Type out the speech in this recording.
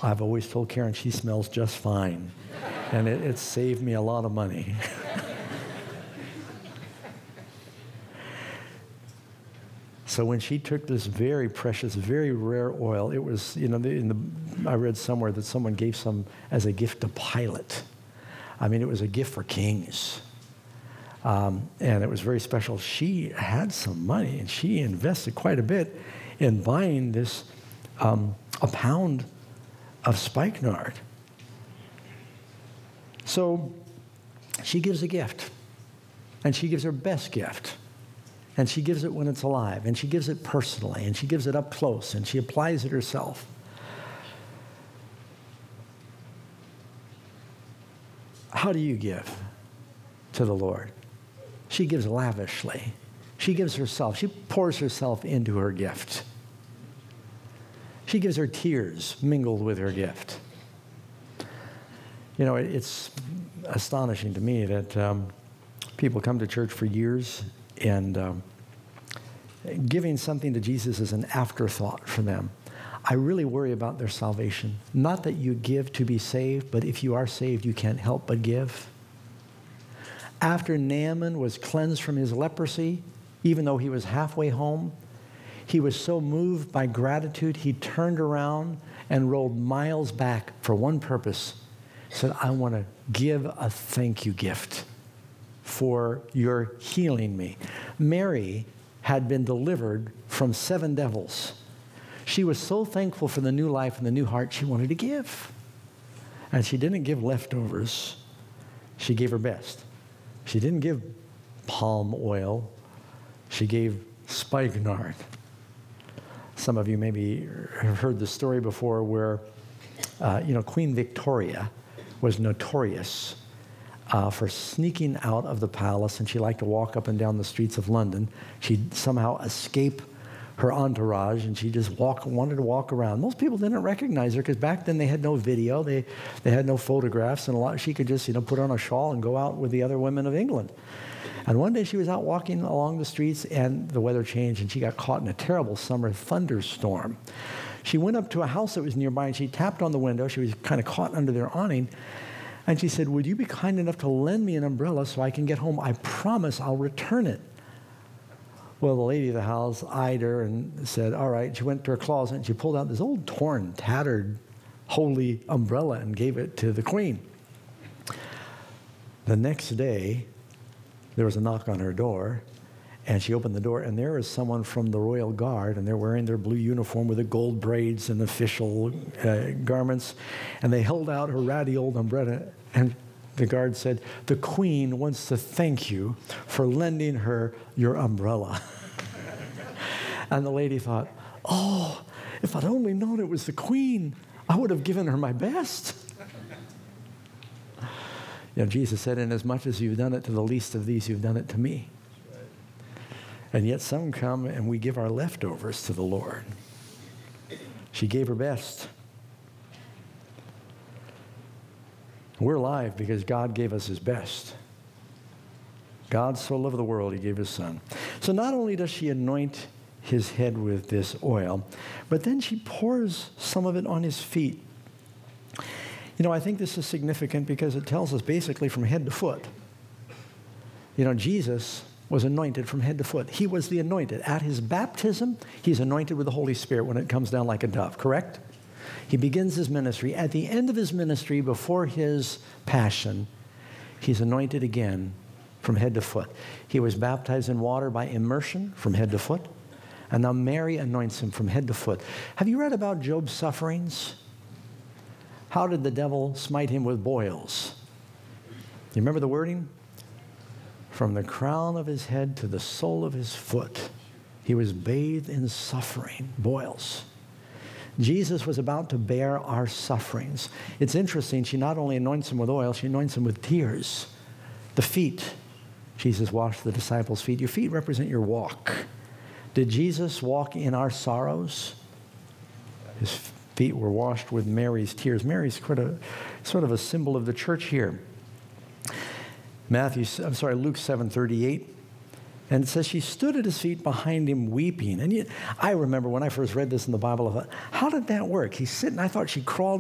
I've always told Karen she smells just fine. And it saved me a lot of money. So when she took this very precious, very rare oil, it was, I read somewhere that someone gave some as a gift to Pilate. I mean, it was a gift for kings. And it was very special. She had some money, and she invested quite a bit in buying this, a pound of spikenard. So she gives a gift, and she gives her best gift. And she gives it when it's alive, and she gives it personally, and she gives it up close, and she applies it herself. How do you give to the Lord? She gives lavishly. She gives herself. She pours herself into her gift. She gives her tears mingled with her gift. It's astonishing to me that people come to church for years and giving something to Jesus is an afterthought for them. I really worry about their salvation. Not that you give to be saved, but if you are saved, you can't help but give. After Naaman was cleansed from his leprosy, even though he was halfway home, he was so moved by gratitude, he turned around and rolled miles back for one purpose. Said, I want to give a thank you gift for your healing me. Mary had been delivered from 7 devils. She was so thankful for the new life and the new heart she wanted to give. And she didn't give leftovers. She gave her best. She didn't give palm oil. She gave spikenard. Some of you maybe have heard the story before where, Queen Victoria was notorious for sneaking out of the palace, and she liked to walk up and down the streets of London. She'd somehow escape her entourage, and she just wanted to walk around. Most people didn't recognize her because back then they had no video, they had no photographs, and she could just put on a shawl and go out with the other women of England. And one day she was out walking along the streets, and the weather changed, and she got caught in a terrible summer thunderstorm. She went up to a house that was nearby, and she tapped on the window. She was kind of caught under their awning. And she said, would you be kind enough to lend me an umbrella so I can get home? I promise I'll return it. Well, the lady of the house eyed her and said, all right. She went to her closet, and she pulled out this old, torn, tattered, holy umbrella and gave it to the queen. The next day, there was a knock on her door, and she opened the door, and there was someone from the royal guard, and they're wearing their blue uniform with the gold braids and official garments, and they held out her ratty old umbrella, and the guard said, the queen wants to thank you for lending her your umbrella. And the lady thought, oh, if I'd only known it was the queen, I would have given her my best. Jesus said, inasmuch as you've done it to the least of these, you've done it to me. And yet some come and we give our leftovers to the Lord. She gave her best. We're alive because God gave us his best. God so loved the world, he gave his son. So not only does she anoint his head with this oil, but then she pours some of it on his feet. I think this is significant because it tells us basically from head to foot. Jesus was anointed from head to foot. He was the anointed. At his baptism, he's anointed with the Holy Spirit when it comes down like a dove, correct? He begins his ministry. At the end of his ministry, before his passion, he's anointed again from head to foot. He was baptized in water by immersion from head to foot. And now Mary anoints him from head to foot. Have you read about Job's sufferings? How did the devil smite him with boils? You remember the wording? From the crown of his head to the sole of his foot, he was bathed in suffering, boils. Jesus was about to bear our sufferings. It's interesting, she not only anoints him with oil, she anoints him with tears. The feet, Jesus washed the disciples' feet. Your feet represent your walk. Did Jesus walk in our sorrows? His feet were washed with Mary's tears. Mary's sort of a symbol of the church here. Luke 7:38. And it says she stood at his feet behind him weeping. And I remember when I first read this in the Bible, I thought, how did that work? He's sitting, I thought she crawled